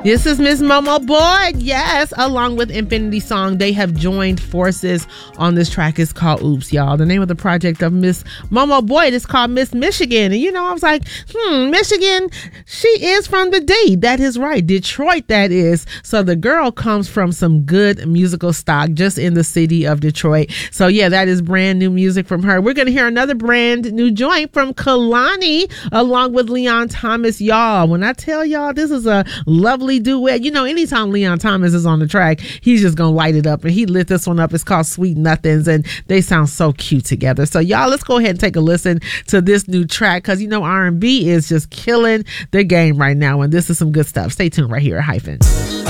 This is Miss Momo Boyd, yes, along with Infinity Song. They have joined forces on this track. It's called Oops, y'all. The name of the project of Miss Momo Boyd is called Miss Michigan. And I was like, Michigan, she is from the D. That is right. Detroit, that is. So the girl comes from some good musical stock just in the city of Detroit. So yeah, that is brand new music from her. We're going to hear another brand new joint from Kalani along with Leon Thomas, y'all. When I tell y'all this is a lovely duet, anytime Leon Thomas is on the track, he's just gonna light it up, and he lit this one up. It's called Sweet Nothings, and they sound so cute together. So y'all, let's go ahead and take a listen to this new track, because R&B is just killing the game right now, and this is some good stuff. Stay tuned right here at Hyphen.